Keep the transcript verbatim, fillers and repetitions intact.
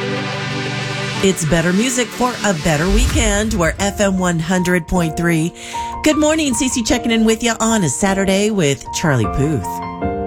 It's better music for a better weekend. We're F M one hundred point three. Good morning, Cece checking in with you on a Saturday with Charlie Puth.